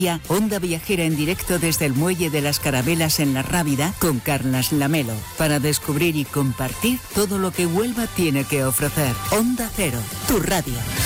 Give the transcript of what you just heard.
Onda Viajera en directo desde el Muelle de las Carabelas en La Rábida con Carlas Lamelo, para descubrir y compartir todo lo que Huelva tiene que ofrecer. Onda Cero, tu radio.